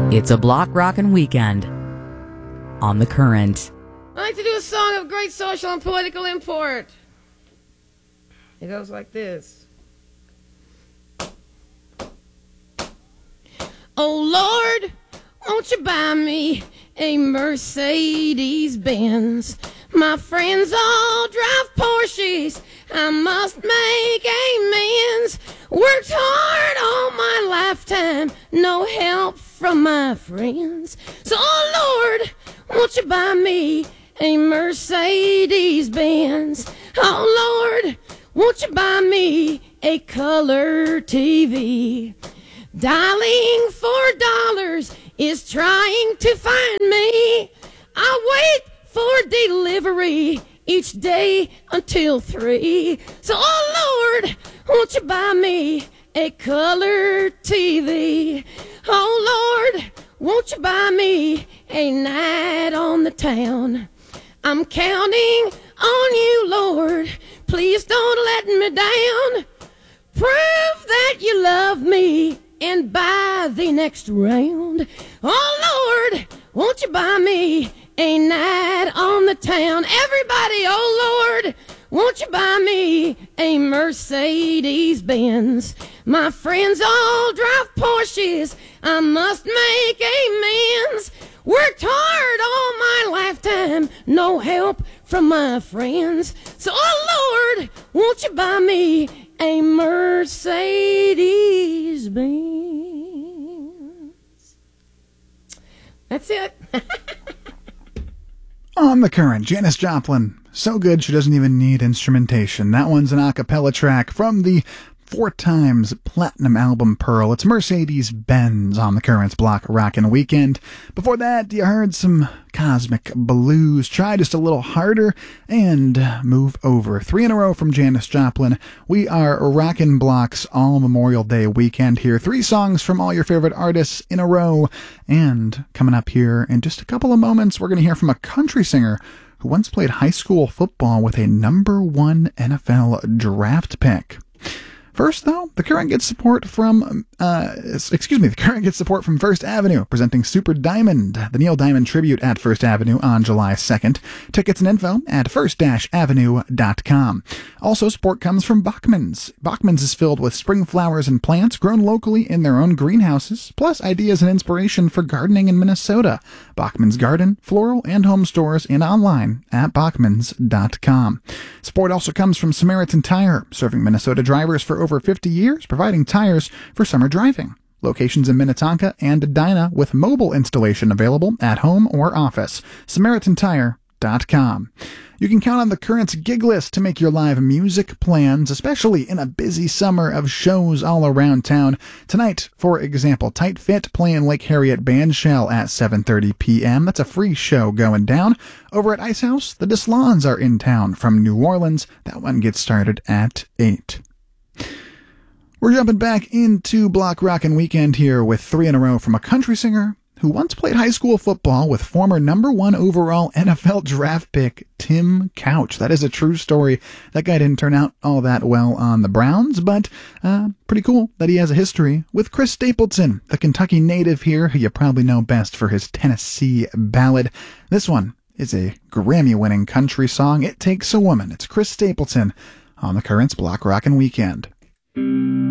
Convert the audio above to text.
It's a block rockin' weekend on The Current. I like to do a song of great social and political import. It goes like this. Oh Lord, won't you buy me a Mercedes-Benz? My friends all drive Porsches, I must make amends. Worked hard all my lifetime, no help from my friends. So, oh Lord, won't you buy me a Mercedes-Benz? Oh Lord, won't you buy me a color TV? Dialing $4 is trying to find me. I wait for delivery each day until 3. So, oh Lord, won't you buy me a color TV? Oh Lord, won't you buy me a night on the town? I'm counting on you, Lord. Please don't let me down. Prove that you love me and buy the next round. Oh Lord, won't you buy me a night on the town? Everybody, oh Lord, won't you buy me a Mercedes-Benz? My friends all drive Porsches, I must make amends. Worked hard all my lifetime, no help from my friends. So, oh Lord, won't you buy me a Mercedes-Benz? That's it. On The Current, Janis Joplin. So good she doesn't even need instrumentation. That one's an a cappella track from the 4 times platinum album Pearl. It's Mercedes-Benz on The Current's Block Rockin' Weekend. Before that, you heard some Cosmic Blues. Try just a little harder and move over. 3 in a row from Janis Joplin. We are rockin' blocks all Memorial Day weekend here. 3 songs from all your favorite artists in a row. And coming up here in just a couple of moments, we're going to hear from a country singer who once played high school football with a #1 NFL draft pick. First, though, the Current gets support from, First Avenue, presenting Super Diamond, the Neil Diamond tribute at First Avenue on July 2nd. Tickets and info at first-avenue.com. Also, support comes from Bachman's. Bachman's is filled with spring flowers and plants grown locally in their own greenhouses, plus ideas and inspiration for gardening in Minnesota. Bachman's Garden, floral, and home stores, and online at bachmans.com. Support also comes from Samaritan Tire, serving Minnesota drivers for over 50 years, providing tires for summer driving. Locations in Minnetonka and Edina with mobile installation available at home or office. SamaritanTire.com. You can count on the Current's gig list to make your live music plans, especially in a busy summer of shows all around town. Tonight, for example, Tight Fit playing Lake Harriet Bandshell at 7:30 p.m. That's a free show going down. Over at Ice House, the Deslons are in town from New Orleans. That one gets started at 8. We're jumping back into Block Rockin' Weekend here with 3 in a row from a country singer who once played high school football with former #1 overall NFL draft pick Tim Couch. That is a true story. That guy didn't turn out all that well on the Browns, but pretty cool that he has a history with Chris Stapleton, the Kentucky native here, who you probably know best for his Tennessee ballad. This one is a Grammy-winning country song, It Takes a Woman. It's Chris Stapleton on the Current's Block Rockin' Weekend.